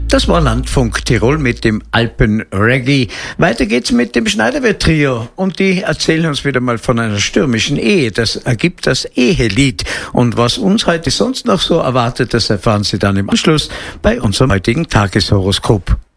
Das war Landfunk Tirol mit dem Alpen-Reggae. Weiter geht's mit dem Schneiderwirt-Trio. Und die erzählen uns wieder mal von einer stürmischen Ehe. Das ergibt das Ehelied. Und was uns heute sonst noch so erwartet, das erfahren Sie dann im Anschluss bei unserem heutigen Tageshoroskop.